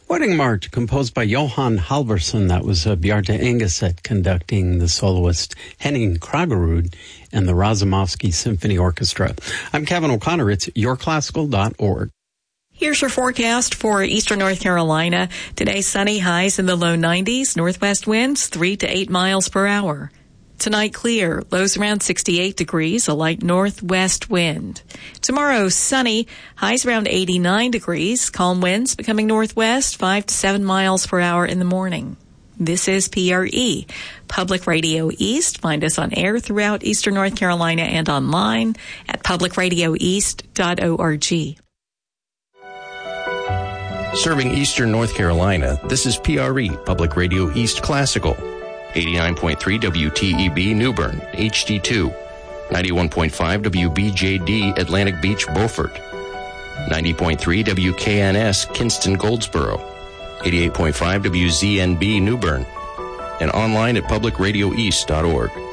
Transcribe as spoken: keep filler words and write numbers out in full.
Wedding March, composed by Johan Halvorsen. That was uh, Bjarte Engeset conducting the soloist Henning Kragerud and the Razumovsky Symphony Orchestra. I'm Kevin O'Connor. It's your classical dot org. Here's your forecast for eastern North Carolina. Today, sunny, highs in the low nineties, northwest winds three to eight miles per hour. Tonight, clear, lows around sixty-eight degrees, a light northwest wind. Tomorrow, sunny, highs around eighty-nine degrees, calm winds becoming northwest, five to seven miles per hour in the morning. This is P R E, Public Radio East. Find us on air throughout eastern North Carolina and online at public radio east dot org. Serving eastern North Carolina, this is P R E, Public Radio East Classical. eighty-nine point three W T E B New Bern, H D two. ninety-one point five W B J D Atlantic Beach, Beaufort. ninety point three W K N S Kinston, Goldsboro. eighty-eight point five W Z N B New Bern. And online at public radio east dot org.